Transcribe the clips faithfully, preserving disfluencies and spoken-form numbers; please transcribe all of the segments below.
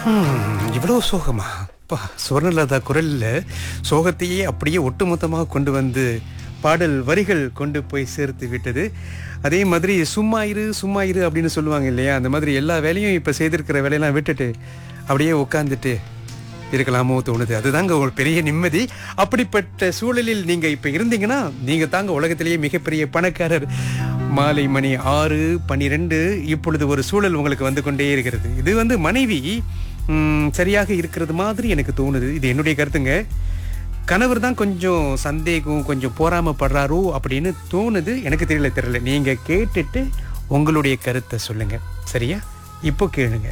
ஹம், இவ்வளவு சோகமா? அப்பா, சுவர்ணலதா குரல்ல சோகத்தையே அப்படியே ஒட்டுமொத்தமாக கொண்டு வந்து பாடல் வரிகள் கொண்டு போய் சேர்த்து விட்டது. அதே மாதிரி சும்மா இரு சும்மா இரு அப்படின்னு சொல்லுவாங்க இல்லையா, அந்த மாதிரி எல்லா வேலையும் இப்ப செய்திருக்கிற வேலையெல்லாம் விட்டுட்டு அப்படியே உட்காந்துட்டு இருக்கலாமோ தோணுது. அதுதாங்க ஒரு பெரிய நிம்மதி. அப்படிப்பட்ட சூழலில் நீங்க இப்ப இருந்தீங்கன்னா நீங்க தாங்க உலகத்திலேயே மிகப்பெரிய பணக்காரர். மாலை மணி ஆறு பன்னிரெண்டு இப்பொழுது ஒரு சூழல் உங்களுக்கு வந்து கொண்டே இருக்கிறது. இது வந்து மனைவி ம், சரியாக இருக்கிறது மாதிரி எனக்கு தோணுது. இது என்னுடைய கருத்துங்க. கணவர் தான் கொஞ்சம் சந்தேகம், கொஞ்சம் போராமப்படுறாரோ அப்படின்னு தோணுது. எனக்கு தெரியல தெரியல நீங்க கேட்டுட்டு உங்களுடைய கருத்தை சொல்லுங்க. சரியா? இப்போ கேளுங்க.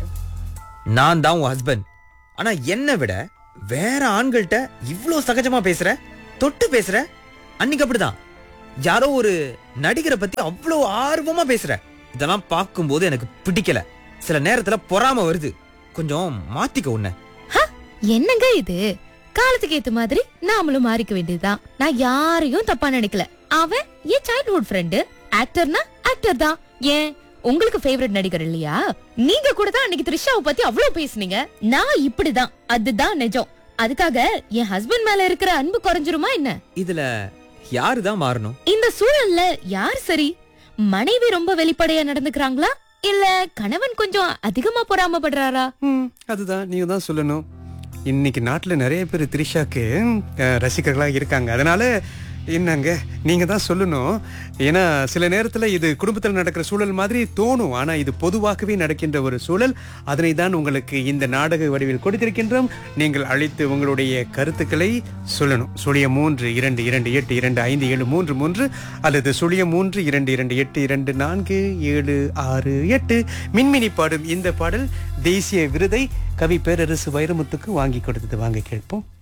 நான் தான் உன் ஹஸ்பண்ட். ஆனா என்னை விட வேற ஆண்கள்கிட்ட இவ்ளோ சகஜமா பேசுற, தொட்டு பேசுற. அன்னைக்கு அப்படிதான் யாரோ ஒரு நடிகரை பத்தி அவ்வளோ ஆர்வமா பேசுற. இதெல்லாம் பார்க்கும்போது எனக்கு பிடிக்கல. சில நேரத்துல பொறாம வருது. கொஞ்சம் மாத்திக்க உன்ன. ஹ, என்னங்க இது? காலத்துக்கு ஏத்த மாதிரி நாமளும் மாறிக்க வேண்டியதுதான். நான் யாரையும் தப்பா நினைக்கல. அவன் என் சைல்ட்ஹுட் ஃப்ரெண்டு. ஆக்டர்னா ஆக்டர் தான். ஏன் உங்களுக்கு ஃபேவரட் நடிகர் இல்லையா? நீங்க கூட தான் அன்னைக்கு த்ரிஷாவை பத்தி அவ்வளவு பேசுனீங்க. நான் இப்படிதான், அதுதான் நிஜம். அதுக்காக என் ஹஸ்பண்ட் மேல இருக்கிற அன்பு குறைஞ்சிருமா என்ன? இதுல யாருதான் மாறணும்? இந்த சூழல்ல யார் சரி? மனைவி ரொம்ப வெளிப்படையா நடந்துக்கிறாங்களா, இல்ல கணவன் கொஞ்சம் அதிகமா பொறாமப்படுறாரா? ம், அதுதான் நீங்க தான் சொல்லணும். இன்னைக்கு நாட்டில் நிறைய பேர் த்ரிஷாக்கு அஹ், ரசிகர்களாக இருக்காங்க. அதனால என்னங்க நீங்க தான் சொல்லணும். ஏன்னா சில நேரத்தில் இது குடும்பத்தில் நடக்கிற சூழல் மாதிரி தோணும், ஆனா இது பொதுவாகவே நடக்கின்ற ஒரு சூழல். அதனை தான் உங்களுக்கு இந்த நாடக வடிவில் கொடுத்திருக்கின்றோம். நீங்கள் அழைத்து உங்களுடைய கருத்துக்களை சொல்லணும். சுழிய மூன்று இரண்டு இரண்டு எட்டு இரண்டு ஐந்து ஏழு மூன்று மூன்று அல்லது சுழிய மூன்று இரண்டு இரண்டு எட்டு இரண்டு நான்கு ஏழு ஆறு எட்டு. மின்மினி பாடும் இந்த பாடல் தேசிய விருதை கவி பேரரசு வைரமுத்துக்கு வாங்கி கொடுத்தது. வாங்க கேட்போம்.